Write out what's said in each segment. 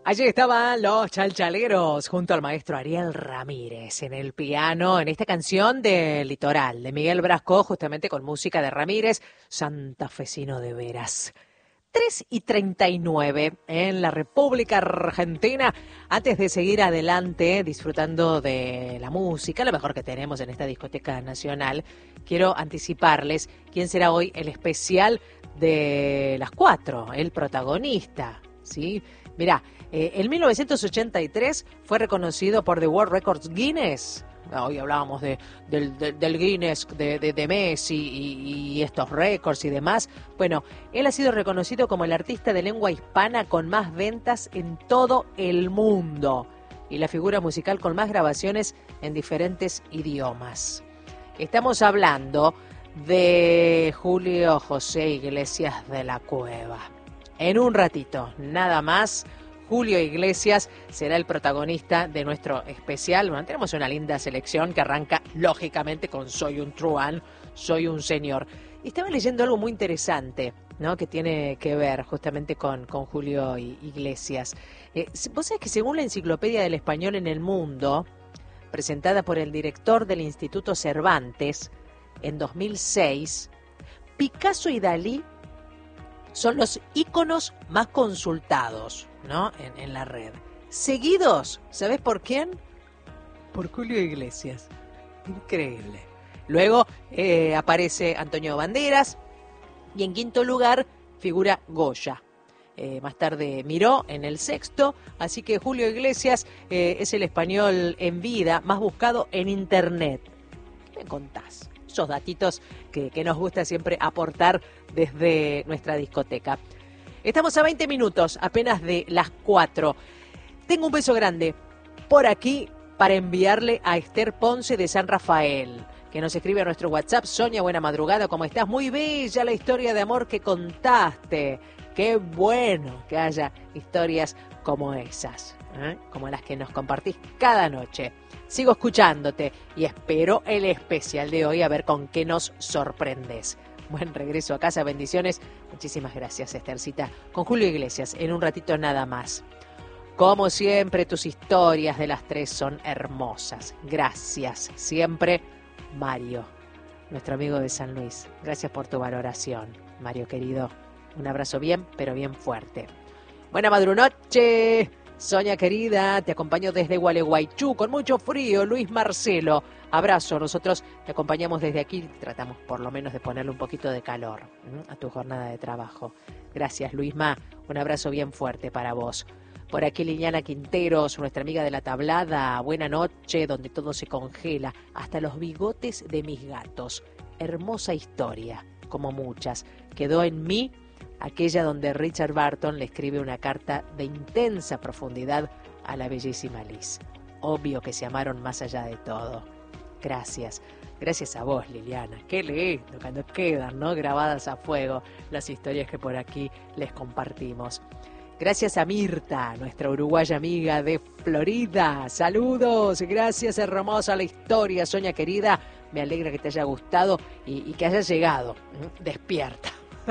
Allí estaban los Chalchaleros junto al maestro Ariel Ramírez en el piano en esta canción de Litoral de Miguel Brasco, justamente con música de Ramírez, santafesino de veras. 3:39 en la República Argentina. Antes de seguir adelante disfrutando de la música, lo mejor que tenemos en esta discoteca nacional, quiero anticiparles quién será hoy el especial de las 4, el protagonista, ¿sí? Mirá, en 1983 fue reconocido por The World Records Guinness. Hoy hablábamos del Guinness, de Messi y estos récords y demás. Bueno, él ha sido reconocido como el artista de lengua hispana con más ventas en todo el mundo y la figura musical con más grabaciones en diferentes idiomas. Estamos hablando de Julio José Iglesias de la Cueva. En un ratito, nada más, Julio Iglesias será el protagonista de nuestro especial. Bueno, tenemos una linda selección que arranca, lógicamente, con Soy un truán, soy un señor. Y estaba leyendo algo muy interesante, ¿no?, que tiene que ver justamente con Julio Iglesias. Vos sabés que según la Enciclopedia del Español en el Mundo, presentada por el director del Instituto Cervantes en 2006, Picasso y Dalí son los íconos más consultados, ¿no?, en la red. Seguidos, ¿sabés por quién? Por Julio Iglesias. Increíble. Luego aparece Antonio Banderas y en quinto lugar figura Goya. Más tarde Miró en el sexto, así que Julio Iglesias es el español en vida más buscado en internet. ¿Qué me contás? Esos datitos que nos gusta siempre aportar desde nuestra discoteca. Estamos a 20 minutos, apenas de las 4. Tengo un beso grande por aquí para enviarle a Esther Ponce de San Rafael, que nos escribe a nuestro WhatsApp. Sonia, buena madrugada, ¿cómo estás? Muy bella la historia de amor que contaste. Qué bueno que haya historias como esas, como las que nos compartís cada noche. Sigo escuchándote y espero el especial de hoy a ver con qué nos sorprendes. Buen regreso a casa, bendiciones. Muchísimas gracias, Esthercita. Con Julio Iglesias, en un ratito nada más. Como siempre, tus historias de las 3 son hermosas. Gracias. Siempre, Mario, nuestro amigo de San Luis. Gracias por tu valoración, Mario querido. Un abrazo bien, pero bien fuerte. Buena madrunoche. Sonia querida, te acompaño desde Gualeguaychú, con mucho frío. Luis Marcelo, abrazo. Nosotros te acompañamos desde aquí, tratamos por lo menos de ponerle un poquito de calor a tu jornada de trabajo. Gracias, Luisma, un abrazo bien fuerte para vos. Por aquí Liliana Quinteros, nuestra amiga de la tablada. Buena noche, donde todo se congela, hasta los bigotes de mis gatos. Hermosa historia, como muchas. Quedó en mí aquella donde Richard Burton le escribe una carta de intensa profundidad a la bellísima Liz. Obvio que se amaron más allá de todo. Gracias. Gracias a vos, Liliana. Qué lindo cuando quedan, ¿no?, grabadas a fuego las historias que por aquí les compartimos. Gracias a Mirta, nuestra uruguaya amiga de Florida. Saludos. Gracias, hermosa la historia, Sonia querida. Me alegra que te haya gustado y que hayas llegado despierta.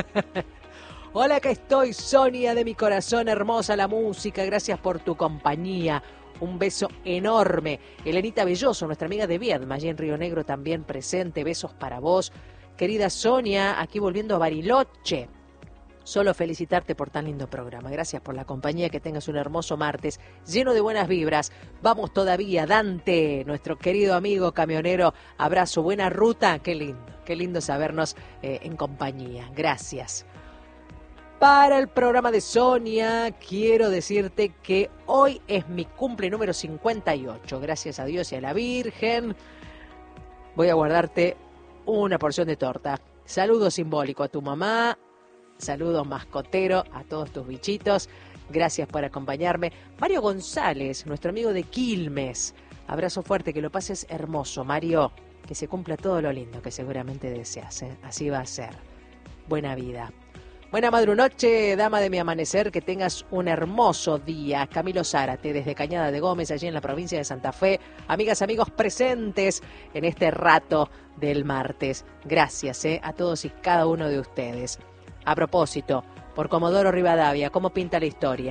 Hola, acá estoy, Sonia, de mi corazón, hermosa la música, gracias por tu compañía, un beso enorme. Elenita Belloso, nuestra amiga de Viedma, allí en Río Negro también presente, besos para vos. Querida Sonia, aquí volviendo a Bariloche, solo felicitarte por tan lindo programa, gracias por la compañía, que tengas un hermoso martes, lleno de buenas vibras. Vamos todavía, Dante, nuestro querido amigo camionero, abrazo, buena ruta, qué lindo sabernos en compañía, gracias. Para el programa de Sonia, quiero decirte que hoy es mi cumple número 58. Gracias a Dios y a la Virgen. Voy a guardarte una porción de torta. Saludo simbólico a tu mamá. Saludos mascotero a todos tus bichitos. Gracias por acompañarme. Mario González, nuestro amigo de Quilmes. Abrazo fuerte, que lo pases hermoso, Mario. Que se cumpla todo lo lindo que seguramente deseas, Así va a ser. Buena vida. Buena madrunoche, dama de mi amanecer, que tengas un hermoso día. Camilo Zárate, desde Cañada de Gómez, allí en la provincia de Santa Fe. Amigas, amigos presentes en este rato del martes. Gracias a todos y cada uno de ustedes. A propósito, por Comodoro Rivadavia, ¿cómo pinta la historia?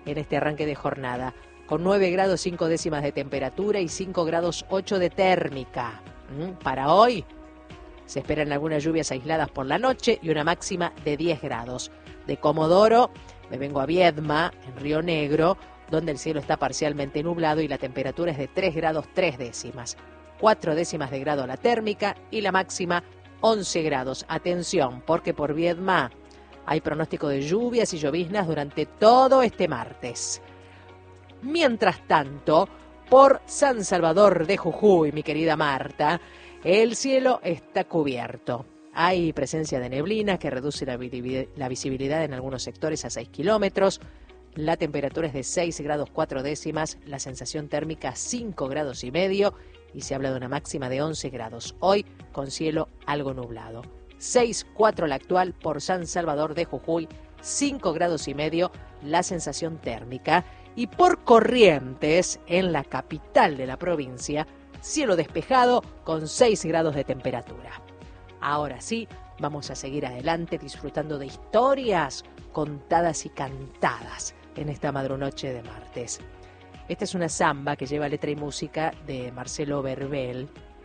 en este arranque de jornada, con 9 grados 5 décimas de temperatura y 5 grados 8 de térmica. Para hoy se esperan algunas lluvias aisladas por la noche y una máxima de 10 grados. De Comodoro me vengo a Viedma, en Río Negro, donde el cielo está parcialmente nublado y la temperatura es de 3 grados 3 décimas. 4 décimas de grado la térmica y la máxima 11 grados. Atención, porque por Viedma hay pronóstico de lluvias y lloviznas durante todo este martes. Mientras tanto, por San Salvador de Jujuy, mi querida Marta, el cielo está cubierto. Hay presencia de neblina que reduce la visibilidad en algunos sectores a 6 kilómetros. La temperatura es de 6 grados 4 décimas, la sensación térmica 5 grados y medio y se habla de una máxima de 11 grados. Hoy con cielo algo nublado. 6,4 la actual por San Salvador de Jujuy, 5 grados y medio la sensación térmica. Y por Corrientes, en la capital de la provincia, cielo despejado con 6 grados de temperatura. Ahora sí, vamos a seguir adelante disfrutando de historias contadas y cantadas en esta madrunoche de martes. Esta es una samba que lleva letra y música de Marcelo Verbel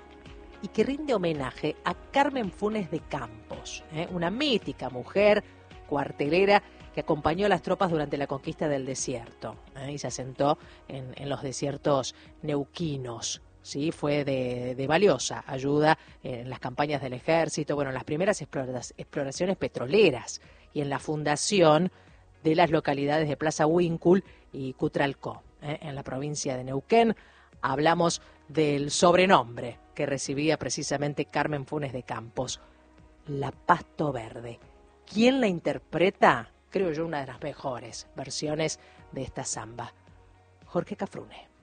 y que rinde homenaje a Carmen Funes de Campos, una mítica mujer cuartelera que acompañó a las tropas durante la conquista del desierto y se asentó en los desiertos neuquinos. Sí, fue de valiosa ayuda en las campañas del ejército, en las primeras exploraciones petroleras y en la fundación de las localidades de Plaza Huíncul y Cutralcó, en la provincia de Neuquén. Hablamos del sobrenombre que recibía precisamente Carmen Funes de Campos, la Pasto Verde. ¿Quién la interpreta? Creo yo una de las mejores versiones de esta samba, Jorge Cafrune.